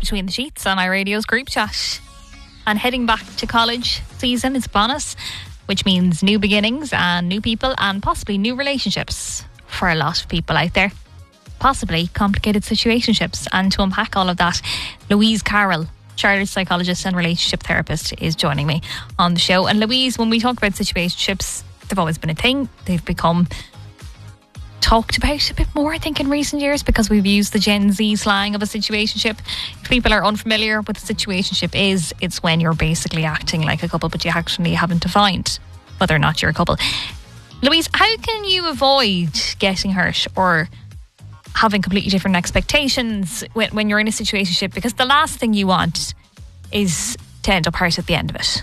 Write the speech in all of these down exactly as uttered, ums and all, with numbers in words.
Between the Sheets on iRadio's group chat. And heading back to college season is upon us, which means new beginnings and new people and possibly new relationships for a lot of people out there. Possibly complicated situationships. And to unpack all of that, Louise Carroll, chartered psychologist and relationship therapist, is joining me on the show. And Louise, when we talk about situationships, they've always been a thing. They've become talked about a bit more, I think, in recent years because we've used the Gen Z slang of a situationship. If people are unfamiliar with what a situationship is, it's when you're basically acting like a couple but you actually haven't defined whether or not you're a couple. Louise, how can you avoid getting hurt or having completely different expectations when, when you're in a situationship? Because the last thing you want is to end up hurt at the end of it.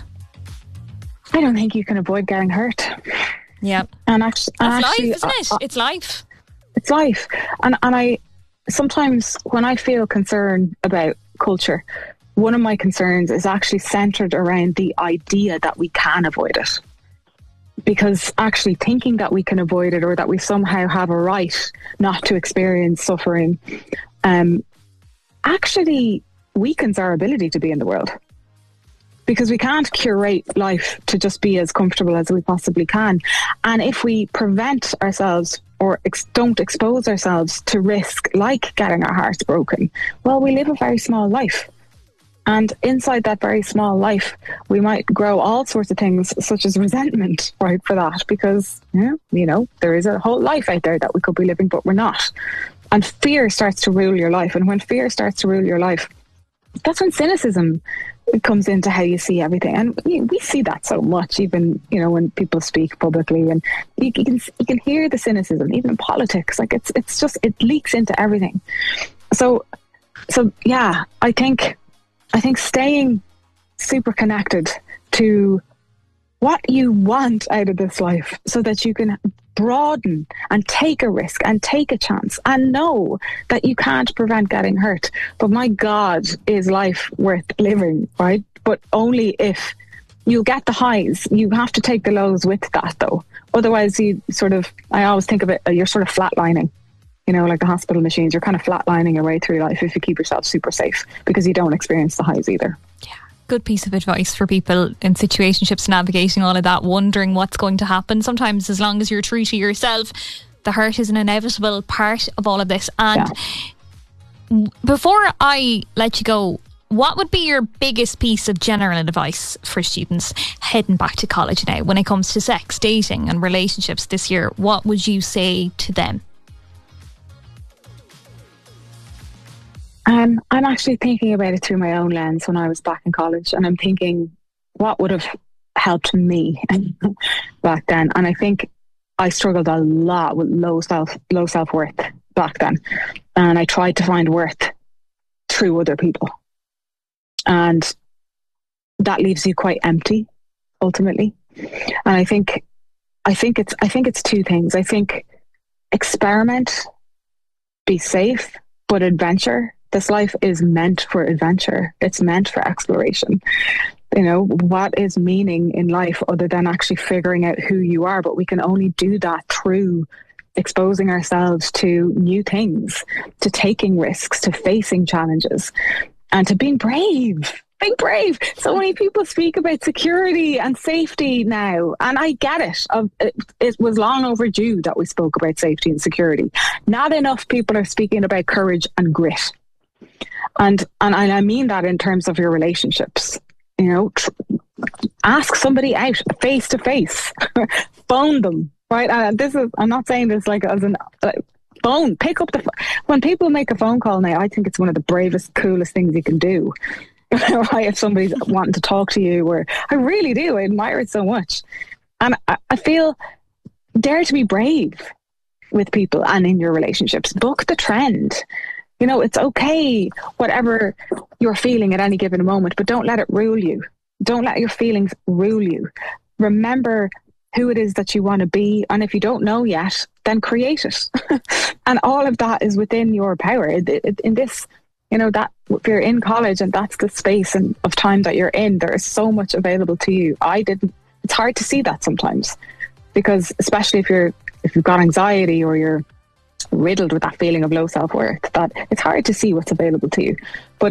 I don't think you can avoid getting hurt. Yeah, and actually, that's and actually, life, isn't it? Uh, it's life. It's life, and and I sometimes when I feel concerned about culture, one of my concerns is actually centered around the idea that we can avoid it. Because actually thinking that we can avoid it or that we somehow have a right not to experience suffering, um, actually weakens our ability to be in the world. Because we can't curate life to just be as comfortable as we possibly can. And if we prevent ourselves or ex- don't expose ourselves to risk like getting our hearts broken, well, we live a very small life. And inside that very small life, we might grow all sorts of things such as resentment, right, for that. Because, yeah, you know, there is a whole life out there that we could be living, but we're not. And fear starts to rule your life. And when fear starts to rule your life, that's when cynicism comes into how you see everything. And we see that so much, even, you know, when people speak publicly, and you, you can you can hear the cynicism, even in politics. Like it's it's just, it leaks into everything. So, so yeah, I think, I think staying super connected to what you want out of this life so that you can broaden and take a risk and take a chance and know that you can't prevent getting hurt. But my God, is life worth living, right? But only if you get the highs. You have to take the lows with that, though. Otherwise, you sort of, I always think of it, you're sort of flatlining. You know, like the hospital machines, you're kind of flatlining your way through life if you keep yourself super safe because you don't experience the highs either. Yeah. Good piece of advice for people in situationships, navigating all of that, wondering what's going to happen. Sometimes, as long as you're true to yourself, the hurt is an inevitable part of all of this. And yeah. Before I let you go, what would be your biggest piece of general advice for students heading back to college now when it comes to sex, dating and relationships this year? What would you say to them? Um, I'm actually thinking about it through my own lens when I was back in college, and I'm thinking what would have helped me back then. And I think I struggled a lot with low self low self-worth back then, and I tried to find worth through other people, and that leaves you quite empty ultimately. And I think I think it's I think it's two things. I think experiment, be safe, but adventure. This life is meant for adventure. It's meant for exploration. You know, what is meaning in life other than actually figuring out who you are? But we can only do that through exposing ourselves to new things, to taking risks, to facing challenges, and to being brave. Being brave. So many people speak about security and safety now, and I get it. It, it was long overdue that we spoke about safety and security. Not enough people are speaking about courage and grit. And and I mean that in terms of your relationships. You know, tr- ask somebody out face to face, phone them, right? And this is, I'm not saying this like as an like, phone. Pick up the phone. When people make a phone call now, I think it's one of the bravest, coolest things you can do. Right? If somebody's wanting to talk to you, or I really do, I admire it so much, and I, I feel dare to be brave with people and in your relationships. Book the trend. You know, it's okay, whatever you're feeling at any given moment, but don't let it rule you. Don't let your feelings rule you. Remember who it is that you want to be. And if you don't know yet, then create it. And all of that is within your power. It, it, in this, you know, that if you're in college and that's the space and of time that you're in, there is so much available to you. I didn't, it's hard to see that sometimes, because especially if you're, if you've got anxiety or you're riddled with that feeling of low self-worth, that it's hard to see what's available to you. But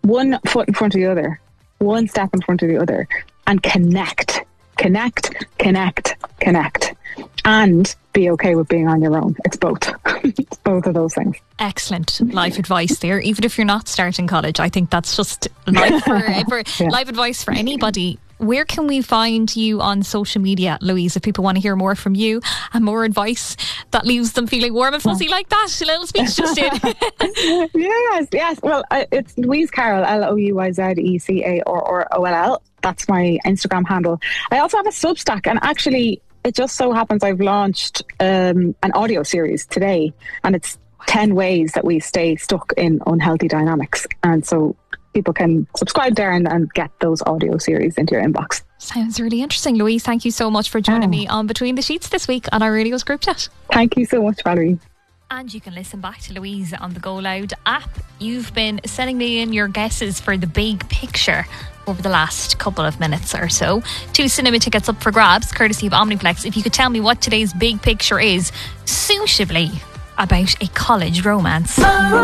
one foot in front of the other, one step in front of the other, and connect, connect, connect, connect, and be okay with being on your own. It's both. It's both of those things. Excellent life advice there. Even if you're not starting college, I think that's just life, for, for yeah. life advice for anybody. Where can we find you on social media, Louise, if people want to hear more from you and more advice that leaves them feeling warm and fuzzy like that a little speech just did? yes, yes. Well, it's Louise Carroll, L O U I Z E C A R R O L L. That's my Instagram handle. I also have a Substack, and actually it just so happens I've launched um, an audio series today, and it's ten ways that we stay stuck in unhealthy dynamics. And so people can subscribe there and, and get those audio series into your inbox. Sounds really interesting. Louise, thank you so much for joining oh. me on Between the Sheets this week on our Radios Group Chat. Thank you so much, Valerie. And you can listen back to Louise on the Go Loud app. You've been sending me in your guesses for the big picture over the last couple of minutes or so. Two cinema tickets up for grabs, courtesy of Omniplex. If you could tell me what today's big picture is, suitably about a college romance.